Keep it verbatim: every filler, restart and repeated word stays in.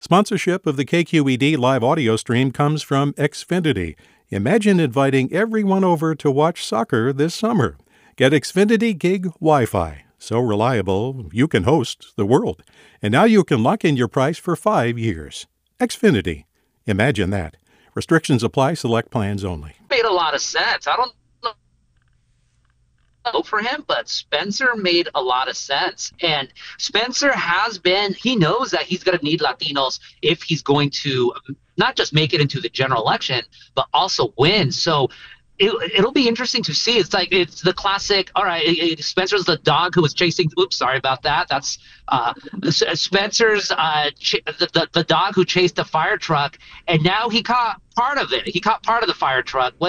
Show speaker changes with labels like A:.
A: Sponsorship of the K Q E D live audio stream comes from Xfinity. Imagine inviting everyone over to watch soccer this summer. Get Xfinity Gig Wi-Fi. So reliable, you can host the world. And now you can lock in your price for five years. Xfinity. Imagine that. Restrictions apply. Select plans only.
B: Made a lot of sense. I don't know for him, but Spencer made a lot of sense. And Spencer has been, he knows that he's going to need Latinos if he's going to not just make it into the general election, but also win. So it, it'll be interesting to see. It's like, it's the classic, all right, Spencer's the dog who was chasing, oops, sorry about that. That's uh, Spencer's uh, ch- the, the, the dog who chased the fire truck, and now he caught part of it. He caught part of the fire truck. What